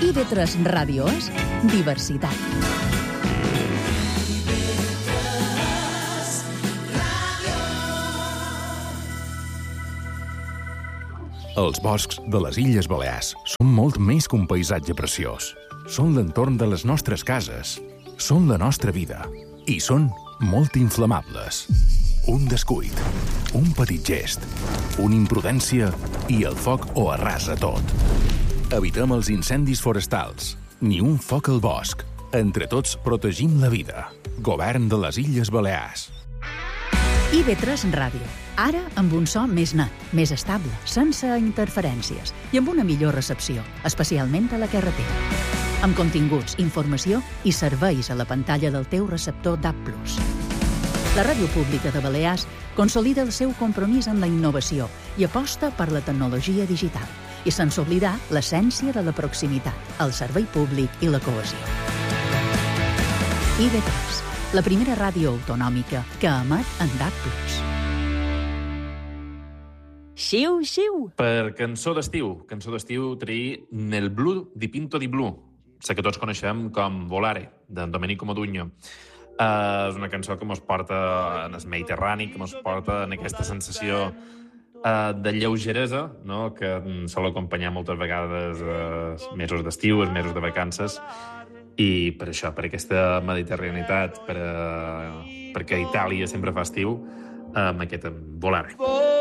IB3 Ràdio és diversitat. Els boscs de les Illes Balears són molt més que un paisatge preciós. Són l'entorn de les nostres cases, són la nostra vida i són molt inflamables. Un descuit, un petit gest, una imprudència i el foc ho arrasa tot. Evitem els incendis forestals, ni un foc al bosc. Entre tots protegim la vida. Govern de les Illes Balears. IB3 Ràdio. Ara amb un so més net, més estable, sense interferències i amb una millor recepció, especialment a la carretera. Amb continguts, informació i serveis a la pantalla del teu receptor DAB+. La Ràdio Pública de Balears consolida el seu compromís amb la innovació i aposta per la tecnologia digital, i sense oblidar l'essència de la proximitat, el servei públic i la cohesió. IB3, la primera ràdio autonòmica que emet en DAB+. Xiu, xiu. Per cançó d'estiu triï Nel blu di Pinto di Blu, la que tots coneixem com Volare, d'en Domenico Modugno. És una cançó que ens porta en el Mediterrani, que ens porta en aquesta sensació de lleugeresa, no? Que sol acompanyar moltes vegades mesos d'estiu, els mesos de vacances, i per això, per aquesta mediterraneïtat, perquè Itàlia sempre fa estiu, amb aquest Volare.